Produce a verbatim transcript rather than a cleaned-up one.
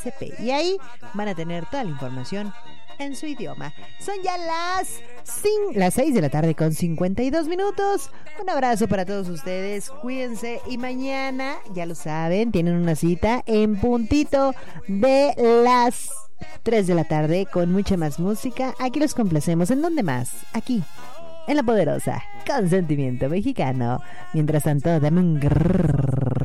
S P. Y ahí van a tener toda la información en su idioma. Son ya las, cin- las seis de la tarde con cincuenta y dos minutos. Un abrazo para todos ustedes. Cuídense. Y mañana, ya lo saben, tienen una cita en puntito de las tres de la tarde con mucha más música. Aquí los complacemos. ¿En dónde más? Aquí, en La Poderosa, con sentimiento mexicano. Mientras tanto, dame un grrr.